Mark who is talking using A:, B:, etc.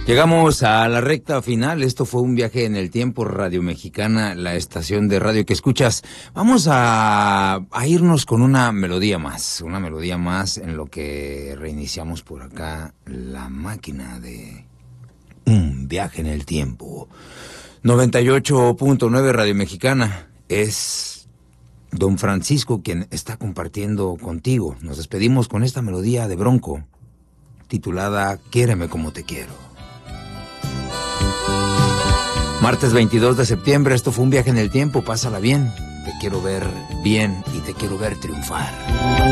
A: Llegamos a la recta final. Esto fue un viaje en el tiempo, Radio Mexicana, la estación de radio que escuchas. Vamos a irnos con una melodía más en lo que reiniciamos por acá la máquina de un viaje en el tiempo. 98.9 Radio Mexicana. Es Don Francisco quien está compartiendo contigo. Nos despedimos con esta melodía de Bronco, titulada Quiéreme como te quiero. Martes 22 de septiembre, esto fue un viaje en el tiempo, pásala bien, te quiero ver bien y te quiero ver triunfar.